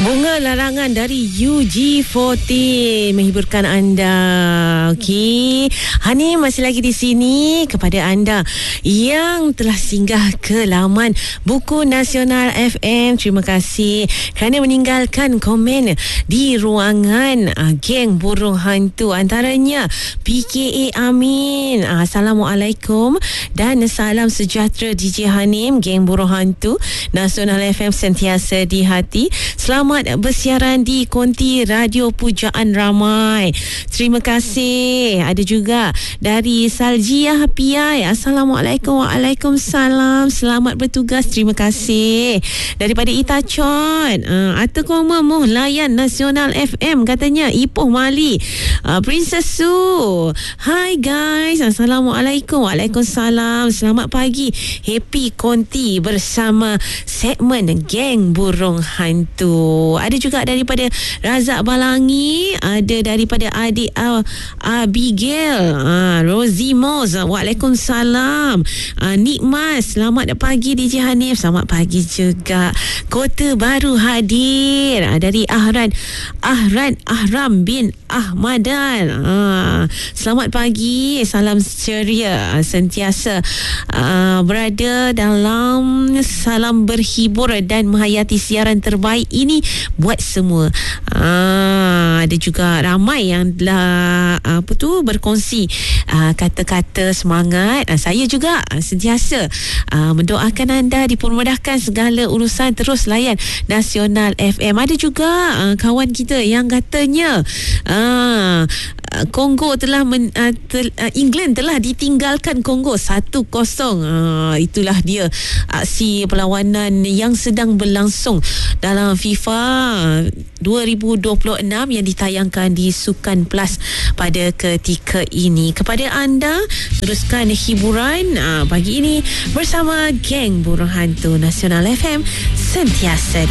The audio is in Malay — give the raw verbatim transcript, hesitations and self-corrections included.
Bunga larangan dari U G empat puluh menghiburkan anda. Okey, Hani masih lagi di sini kepada anda yang telah singgah ke laman Buku Nasional F M. Terima kasih kerana meninggalkan komen di ruangan uh, geng burung hantu, antaranya P K A Amin. Uh, Assalamualaikum dan salam sejahtera D J Hanim, geng burung hantu Nasional F M sentiasa di hati. Selamat bersiaran di konti radio pujaan ramai. Terima kasih. Ada juga dari Saljiah P I. Assalamualaikum. Waalaikumsalam. Selamat bertugas. Terima kasih. Daripada Itachon, uh, Ata Koma Moh Layan Nasional F M katanya Ipoh Mali. uh, Princess Su. Hai guys. Assalamualaikum. Waalaikumsalam. Selamat pagi. Happy konti bersama segmen Geng Burung Hantu. Ada juga daripada Razak Balangi, ada daripada adik uh, Abigail, uh, Rosie Moz. Waalaikumsalam. uh, Nikmas, selamat pagi D J Hanif. Selamat pagi juga. Kota Baru hadir, uh, dari Ahran Ahran Ahram bin Ahmadan. uh, Selamat pagi. Salam ceria, uh, sentiasa uh, berada dalam salam berhibur dan menghayati siaran terbaik ini buat semua. Ah, ada juga ramai yang telah apa tu berkongsi ah, kata-kata semangat. Ah, saya juga ah, sentiasa ah, mendoakan anda dipermudahkan segala urusan, terus layan Nasional F M. Ada juga ah, kawan kita yang katanya ah, Kongo telah men, uh, tel, uh, England telah ditinggalkan Kongo satu kosong. Uh, itulah dia aksi perlawanan yang sedang berlangsung dalam FIFA dua ribu dua puluh enam yang ditayangkan di Sukan Plus pada ketika ini. Kepada anda, teruskan hiburan uh, pagi ini bersama Geng Burung Hantu Nasional F M sentiasa